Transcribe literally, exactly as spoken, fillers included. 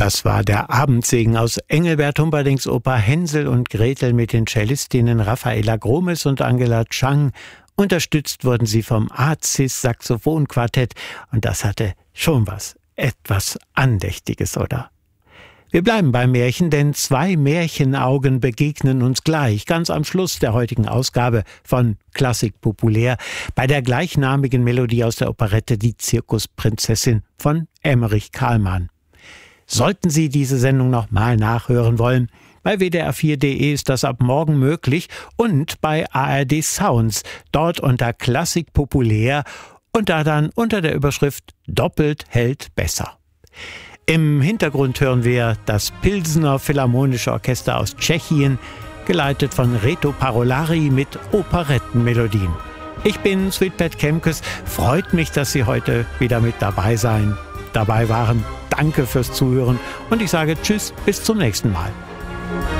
Das war der Abendsegen aus Engelbert Humperdincks Oper Hänsel und Gretel mit den Cellistinnen Raffaela Gromes und Angela Chang. Unterstützt wurden sie vom Azis-Saxophonquartett und das hatte schon was, etwas Andächtiges, oder? Wir bleiben beim Märchen, denn zwei Märchenaugen begegnen uns gleich, ganz am Schluss der heutigen Ausgabe von Klassik populär, bei der gleichnamigen Melodie aus der Operette Die Zirkusprinzessin von Emmerich Kahlmann. Sollten Sie diese Sendung nochmal nachhören wollen, bei w d r vier punkt d e ist das ab morgen möglich und bei A R D Sounds, dort unter Klassik populär und da dann unter der Überschrift Doppelt hält besser. Im Hintergrund hören wir das Pilsener Philharmonische Orchester aus Tschechien, geleitet von Reto Parolari mit Operettenmelodien. Ich bin Sweetpet Kemkes, freut mich, dass Sie heute wieder mit dabei sein, dabei waren. Danke fürs Zuhören und ich sage Tschüss, bis zum nächsten Mal.